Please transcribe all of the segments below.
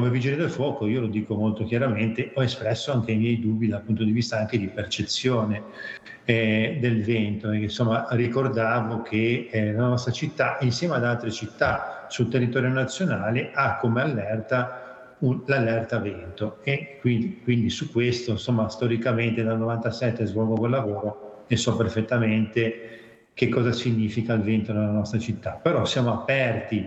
come Vigile del Fuoco, io lo dico molto chiaramente, ho espresso anche i miei dubbi dal punto di vista anche di percezione del vento. Insomma, ricordavo che la nostra città, insieme ad altre città sul territorio nazionale, ha come allerta l'allerta vento, e quindi su questo, insomma, storicamente dal 97 svolgo quel lavoro e so perfettamente che cosa significa il vento nella nostra città. Però siamo aperti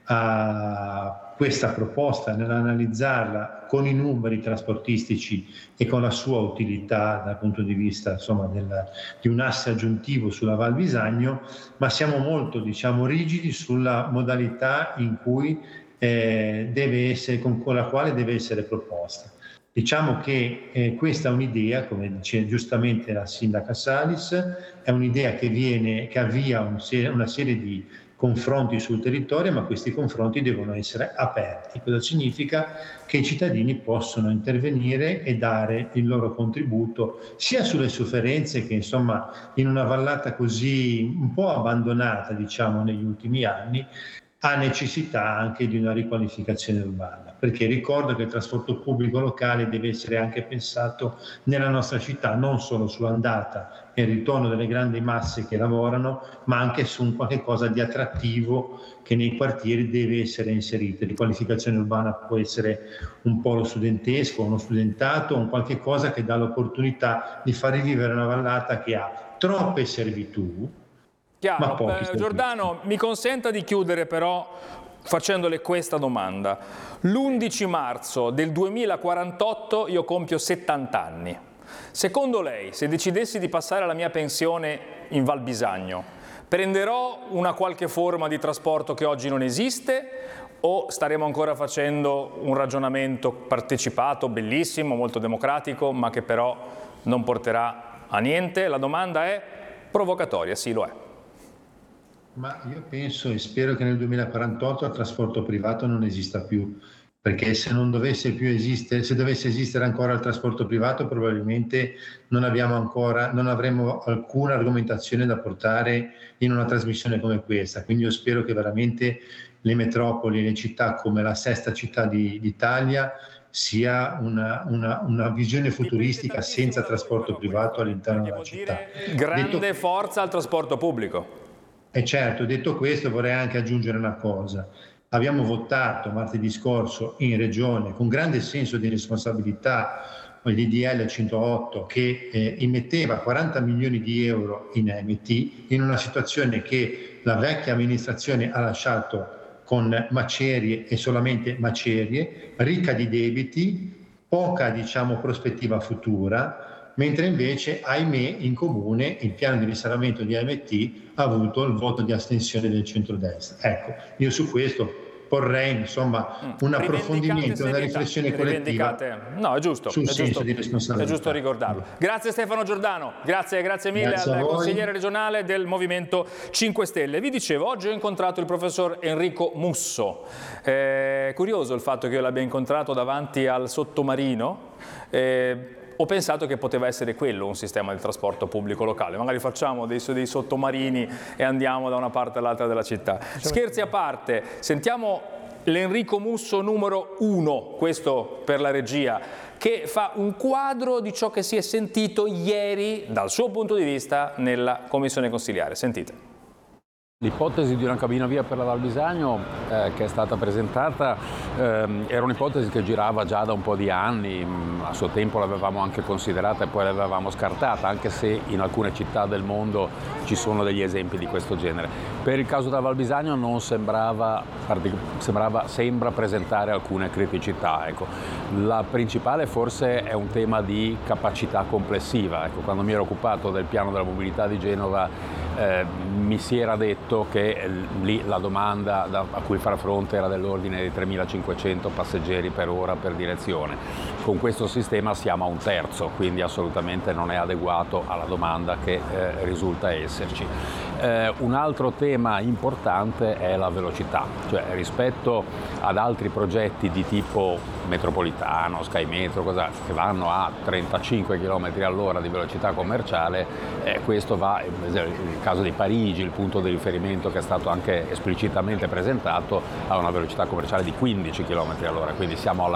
a questa proposta nell'analizzarla con i numeri trasportistici e con la sua utilità dal punto di vista, insomma, di un asse aggiuntivo sulla Val Bisagno, ma siamo molto, diciamo, rigidi sulla modalità in cui deve essere, con la quale deve essere proposta. Diciamo che questa è un'idea, come dice giustamente la sindaca Salis, è un'idea che avvia una serie di confronti sul territorio, ma questi confronti devono essere aperti. Cosa significa? Che i cittadini possono intervenire e dare il loro contributo sia sulle sofferenze che, insomma, in una vallata così un po' abbandonata, diciamo, negli ultimi anni, ha necessità anche di una riqualificazione urbana, perché ricordo che il trasporto pubblico locale deve essere anche pensato nella nostra città, non solo sull'andata e il ritorno delle grandi masse che lavorano, ma anche su un qualche cosa di attrattivo che nei quartieri deve essere inserito. La riqualificazione urbana può essere un polo studentesco, uno studentato, un qualche cosa che dà l'opportunità di far rivivere una vallata che ha troppe servitù. Chiaro. Giordano, mi consenta di chiudere però facendole questa domanda. L'11 marzo del 2048 io compio 70 anni. Secondo lei, se decidessi di passare alla mia pensione in Val Bisagno, prenderò una qualche forma di trasporto che oggi non esiste o staremo ancora facendo un ragionamento partecipato, bellissimo, molto democratico, ma che però non porterà a niente? La domanda è provocatoria, sì, lo è. Ma io penso e spero che nel 2048 il trasporto privato non esista più, perché se non dovesse più esistere, se dovesse esistere ancora il trasporto privato, probabilmente non avremo alcuna argomentazione da portare in una trasmissione come questa. Quindi io spero che veramente le metropoli, le città come la sesta città d'Italia sia una visione futuristica senza trasporto privato all'interno della città. Grande forza al trasporto pubblico. E certo, detto questo vorrei anche aggiungere una cosa. Abbiamo votato martedì scorso in Regione con grande senso di responsabilità il DDL 108 che immetteva 40 milioni di euro in AMT in una situazione che la vecchia amministrazione ha lasciato con macerie e solamente macerie, ricca di debiti, poca, diciamo, prospettiva futura, mentre invece, ahimè, in comune il piano di risanamento di AMT ha avuto il voto di astensione del centrodestra. Ecco, io su questo porrei, insomma, un approfondimento, una riflessione collettiva. No, è giusto, sul senso di responsabilità. È giusto ricordarlo. Grazie Stefano Giordano, grazie mille al consigliere regionale del Movimento 5 Stelle. Vi dicevo, oggi ho incontrato il professor Enrico Musso. Curioso il fatto che io l'abbia incontrato davanti al sottomarino. Ho pensato che poteva essere quello un sistema di trasporto pubblico locale, magari facciamo dei sottomarini e andiamo da una parte all'altra della città. Scherzi a parte, sentiamo l'Enrico Musso numero 1, questo per la regia, che fa un quadro di ciò che si è sentito ieri dal suo punto di vista nella commissione consiliare. Sentite. L'ipotesi di una cabina via per la Val Bisagno che è stata presentata era un'ipotesi che girava già da un po' di anni, a suo tempo l'avevamo anche considerata e poi l'avevamo scartata, anche se in alcune città del mondo ci sono degli esempi di questo genere. Per il caso della Val Bisagno non sembra presentare alcune criticità. Ecco. La principale forse è un tema di capacità complessiva. Ecco, quando mi ero occupato del piano della mobilità di Genova mi si era detto che lì la domanda a cui far fronte era dell'ordine di 3.500 passeggeri per ora per direzione. Con questo sistema siamo a un terzo, quindi assolutamente non è adeguato alla domanda che risulta esserci. Un altro tema importante è la velocità, cioè rispetto ad altri progetti di tipo metropolitano, Sky Metro, che vanno a 35 km all'ora di velocità commerciale, questo va, il caso di Parigi, il punto di riferimento che è stato anche esplicitamente presentato, a una velocità commerciale di 15 km all'ora, quindi siamo alla